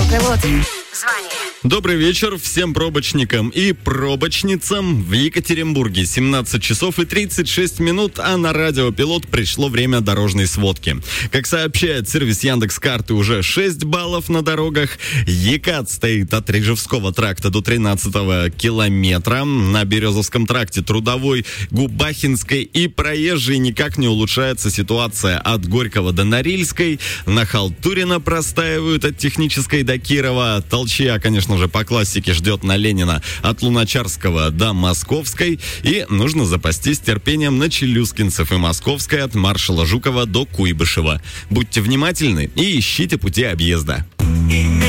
Радиопилот. Звание. Добрый вечер всем пробочникам и пробочницам. В Екатеринбурге 17 часов и 36 минут, а на Радиопилот пришло время дорожной сводки. Как сообщает сервис Яндекс.Карты, уже 6 баллов на дорогах. Екат стоит от Рижевского тракта до 13-го километра. На Березовском тракте Трудовой, Губахинской и Проезжей никак не улучшается ситуация от Горького до Норильской. На Халтурина простаивают от Технической до Кирова. Толчья, конечно же, по классике ждет на Ленина от Луначарского до Московской. И нужно запастись терпением на Челюскинцев и Московской от Маршала Жукова до Куйбышева. Будьте внимательны и ищите пути объезда.